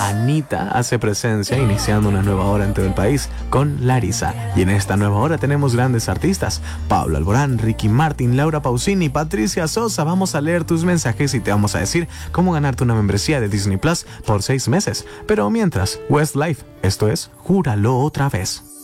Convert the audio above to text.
Anita hace presencia iniciando una nueva hora en todo el país con Larisa. Y en esta nueva hora tenemos grandes artistas: Pablo Alborán, Ricky Martin, Laura Pausini, Patricia Sosa. Vamos a leer tus mensajes y te vamos a decir cómo ganarte una membresía de Disney Plus por 6 meses. Pero mientras, Westlife, esto es Júralo Otra Vez.